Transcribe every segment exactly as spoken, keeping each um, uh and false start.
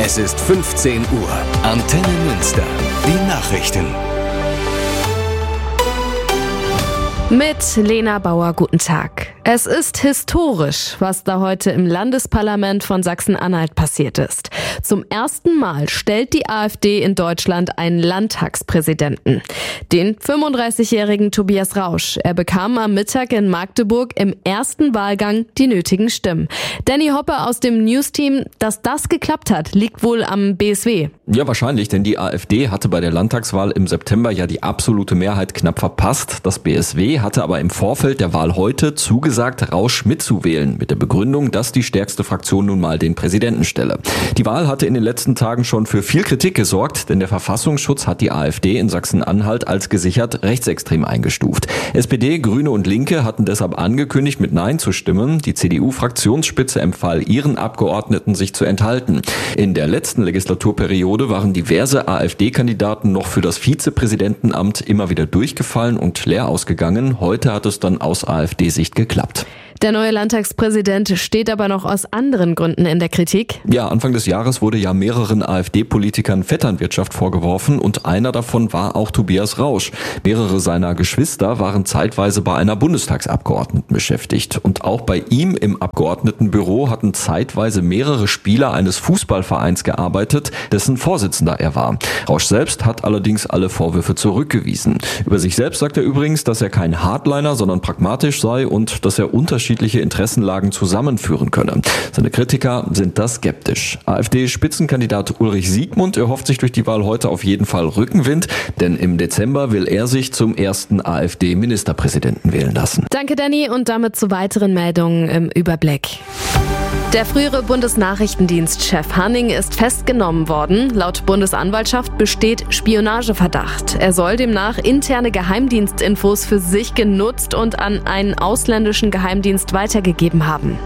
Es ist fünfzehn Uhr. Antenne Münster. Die Nachrichten. Mit Lena Bauer, guten Tag. Es ist historisch, was da heute im Landesparlament von Sachsen-Anhalt passiert ist. Zum ersten Mal stellt die AfD in Deutschland einen Landtagspräsidenten. Den fünfunddreißigjährigen Tobias Rausch. Er bekam am Mittag in Magdeburg im ersten Wahlgang die nötigen Stimmen. Danny Hoppe aus dem News-Team, dass das geklappt hat, liegt wohl am B S W. Ja, wahrscheinlich, denn die AfD hatte bei der Landtagswahl im September ja die absolute Mehrheit knapp verpasst. Das B S W hatte aber im Vorfeld der Wahl heute zugesagt, Rausch mitzuwählen, mit der Begründung, dass die stärkste Fraktion nun mal den Präsidenten stelle. Die Wahl hatte in den letzten Tagen schon für viel Kritik gesorgt, denn der Verfassungsschutz hat die AfD in Sachsen-Anhalt als gesichert rechtsextrem eingestuft. S P D, Grüne und Linke hatten deshalb angekündigt, mit Nein zu stimmen. Die C D U-Fraktionsspitze empfahl ihren Abgeordneten, sich zu enthalten. In der letzten Legislaturperiode waren diverse AfD-Kandidaten noch für das Vizepräsidentenamt immer wieder durchgefallen und leer ausgegangen. Heute hat es dann aus AfD-Sicht geklappt. Der neue Landtagspräsident steht aber noch aus anderen Gründen in der Kritik. Ja, Anfang des Jahres wurde ja mehreren AfD-Politikern Vetternwirtschaft vorgeworfen und einer davon war auch Tobias Rausch. Mehrere seiner Geschwister waren zeitweise bei einer Bundestagsabgeordneten beschäftigt. Und auch bei ihm im Abgeordnetenbüro hatten zeitweise mehrere Spieler eines Fußballvereins gearbeitet, dessen Vorsitzender er war. Rausch selbst hat allerdings alle Vorwürfe zurückgewiesen. Über sich selbst sagt er übrigens, dass er kein Hardliner, sondern pragmatisch sei und dass er unterschiedliche Interessenlagen zusammenführen könne. Seine Kritiker sind da skeptisch. AfD-Spitzenkandidat Ulrich Siegmund erhofft sich durch die Wahl heute auf jeden Fall Rückenwind, denn im Dezember will er sich zum ersten AfD-Ministerpräsidenten wählen lassen. Danke, Danny, und damit zu weiteren Meldungen im Überblick. Der frühere Bundesnachrichtendienstchef Hanning ist festgenommen worden. Laut Bundesanwaltschaft besteht Spionageverdacht. Er soll demnach interne Geheimdienstinfos für sich genutzt und an einen ausländischen Geheimdienst weitergegeben haben.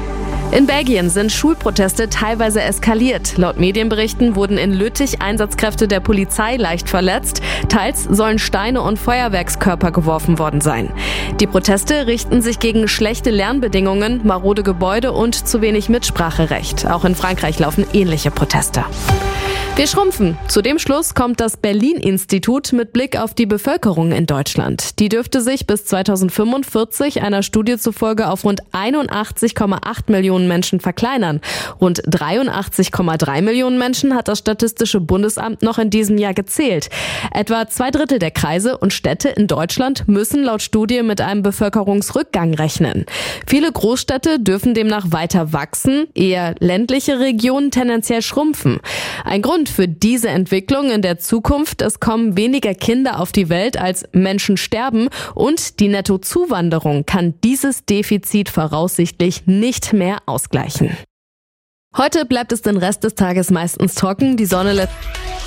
In Belgien sind Schulproteste teilweise eskaliert. Laut Medienberichten wurden in Lüttich Einsatzkräfte der Polizei leicht verletzt. Teils sollen Steine und Feuerwerkskörper geworfen worden sein. Die Proteste richten sich gegen schlechte Lernbedingungen, marode Gebäude und zu wenig Mitspracherecht. Auch in Frankreich laufen ähnliche Proteste. Wir schrumpfen. Zu dem Schluss kommt das Berlin-Institut mit Blick auf die Bevölkerung in Deutschland. Die dürfte sich bis zweitausendfünfundvierzig einer Studie zufolge auf rund einundachtzig Komma acht Millionen Menschen verkleinern. Rund dreiundachtzig Komma drei Millionen Menschen hat das Statistische Bundesamt noch in diesem Jahr gezählt. Etwa zwei Drittel der Kreise und Städte in Deutschland müssen laut Studie mit einem Bevölkerungsrückgang rechnen. Viele Großstädte dürfen demnach weiter wachsen, eher ländliche Regionen tendenziell schrumpfen. Ein Grund für diese Entwicklung in der Zukunft: Es kommen weniger Kinder auf die Welt, als Menschen sterben, und die Nettozuwanderung kann dieses Defizit voraussichtlich nicht mehr ausgleichen. Heute bleibt es den Rest des Tages meistens trocken, die Sonne lässt...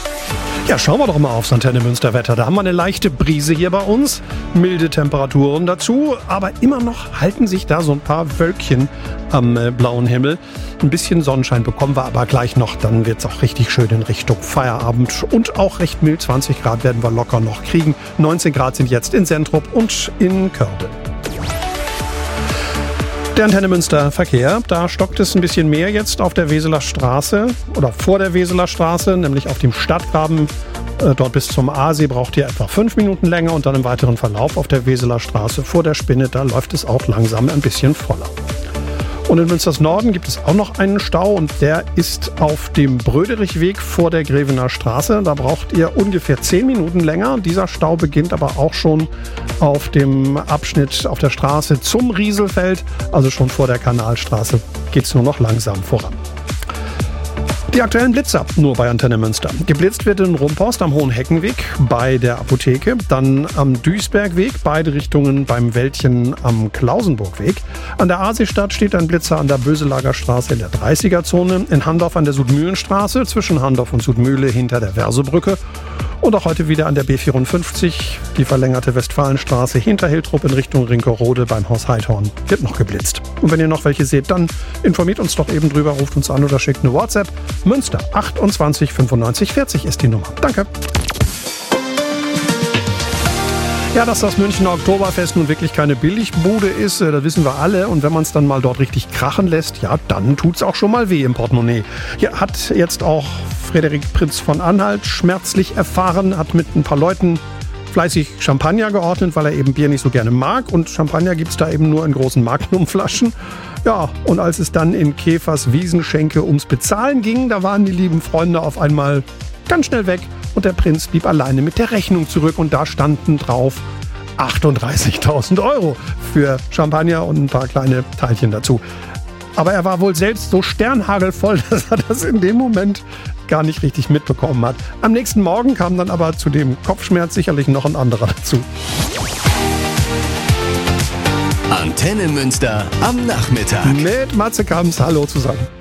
Ja, schauen wir doch mal aufs Antenne Münster Wetter. Da haben wir eine leichte Brise hier bei uns, milde Temperaturen dazu, aber immer noch halten sich da so ein paar Wölkchen am äh, blauen Himmel. Ein bisschen Sonnenschein bekommen wir aber gleich noch, dann wird es auch richtig schön in Richtung Feierabend und auch recht mild. zwanzig Grad werden wir locker noch kriegen. neunzehn Grad sind jetzt in Sentrup und in Körde. Der Antenne Münster Verkehr, da stockt es ein bisschen mehr jetzt auf der Weseler Straße oder vor der Weseler Straße, nämlich auf dem Stadtgraben. Äh, dort bis zum Aasee braucht ihr etwa fünf Minuten länger und dann im weiteren Verlauf auf der Weseler Straße vor der Spinne, da läuft es auch langsam ein bisschen voller. Und in Münsters Norden gibt es auch noch einen Stau und der ist auf dem Bröderichweg vor der Grevener Straße. Da braucht ihr ungefähr zehn Minuten länger. Dieser Stau beginnt aber auch schon auf dem Abschnitt auf der Straße zum Rieselfeld. Also schon vor der Kanalstraße geht es nur noch langsam voran. Die aktuellen Blitzer nur bei Antenne Münster. Geblitzt wird in Rumpost am Hohenheckenweg bei der Apotheke, dann am Duisbergweg, beide Richtungen beim Wäldchen am Klausenburgweg. An der Aasee-Stadt steht ein Blitzer an der Böselager Straße in der dreißiger-Zone, in Handorf an der Südmühlenstraße, zwischen Handorf und Südmühle hinter der Versebrücke. Und auch heute wieder an der B vierundfünfzig, die verlängerte Westfalenstraße hinter Hiltrup in Richtung Rinkerode beim Haus Heidhorn wird noch geblitzt. Und wenn ihr noch welche seht, dann informiert uns doch eben drüber, ruft uns an oder schickt eine WhatsApp. Münster achtundzwanzig fünfundneunzig vierzig ist die Nummer. Danke. Ja, dass das Münchner Oktoberfest nun wirklich keine Billigbude ist, das wissen wir alle. Und wenn man es dann mal dort richtig krachen lässt, ja, dann tut's auch schon mal weh im Portemonnaie. Ja, hat jetzt auch Frederik Prinz von Anhalt schmerzlich erfahren, hat mit ein paar Leuten fleißig Champagner geordnet, weil er eben Bier nicht so gerne mag. Und Champagner gibt's da eben nur in großen Magnumflaschen. Ja, und als es dann in Käfers Wiesenschenke ums Bezahlen ging, da waren die lieben Freunde auf einmal ganz schnell weg. Und der Prinz blieb alleine mit der Rechnung zurück. Und da standen drauf achtunddreißigtausend Euro für Champagner und ein paar kleine Teilchen dazu. Aber er war wohl selbst so sternhagelvoll, dass er das in dem Moment gar nicht richtig mitbekommen hat. Am nächsten Morgen kam dann aber zu dem Kopfschmerz sicherlich noch ein anderer dazu. Antenne Münster am Nachmittag. Mit Matze Kamps, hallo zusammen.